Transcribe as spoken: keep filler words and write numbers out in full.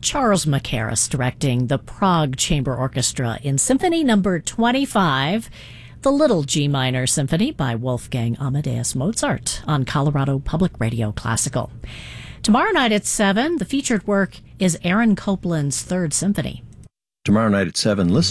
Charles Mackerras directing the Prague Chamber Orchestra in Symphony Number twenty-five, the Little G Minor Symphony by Wolfgang Amadeus Mozart on Colorado Public Radio Classical. Tomorrow night at seven, the featured work is Aaron Copland's Third Symphony. Tomorrow night at seven, listen